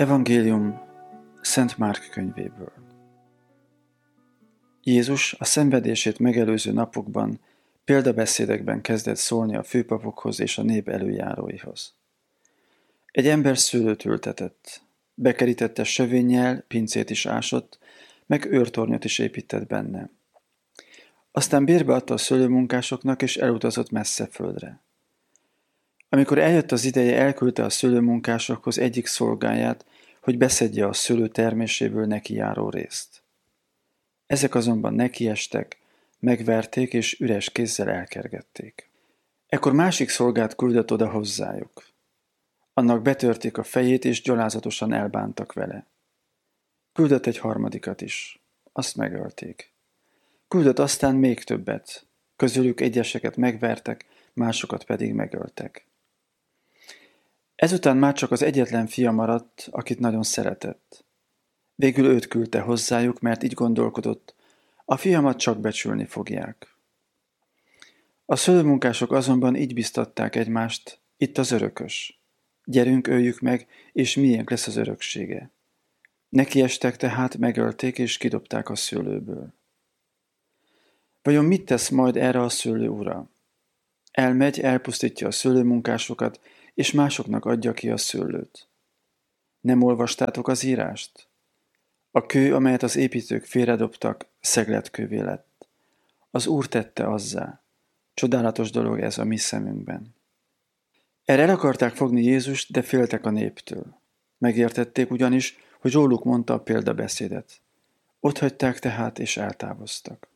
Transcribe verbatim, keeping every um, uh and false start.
Evangélium Szent Márk könyvéből. Jézus a szenvedését megelőző napokban példabeszédekben kezdett szólni a főpapokhoz és a nép előjáróihoz. Egy ember szőlőt ültetett, bekerítette sövénnyel, pincét is ásott, meg őrtornyot is épített benne. Aztán bérbe adta a szőlőmunkásoknak, és elutazott messze földre. Amikor eljött az ideje, elküldte a szőlőmunkásokhoz egyik szolgáját, hogy beszedje a szőlő terméséből neki járó részt. Ezek azonban nekiestek, megverték és üres kézzel elkergették. Ekkor másik szolgát küldött oda hozzájuk. Annak betörték a fejét, és gyalázatosan elbántak vele. Küldött egy harmadikat is. Azt megölték. Küldött aztán még többet. Közülük egyeseket megvertek, másokat pedig megöltek. Ezután már csak az egyetlen fia maradt, akit nagyon szeretett. Végül őt küldte hozzájuk, mert így gondolkodott, a fiamat csak becsülni fogják. A szőlőmunkások azonban így biztatták egymást, itt az örökös. Gyerünk, öljük meg, és miénk lesz az öröksége. Nekiestek tehát, megölték és kidobták a szőlőből. Vajon mit tesz majd erre a szőlő ura? Elmegy, elpusztítja a szőlőmunkásokat, és másoknak adja ki a szőlőt. Nem olvastátok az írást? A kő, amelyet az építők félredobtak, szegletkővé lett. Az Úr tette azzá. Csodálatos dolog ez a mi szemünkben. Erre el akarták fogni Jézust, de féltek a néptől. Megértették ugyanis, hogy róluk mondta a példabeszédet. Otthagyták tehát, és eltávoztak.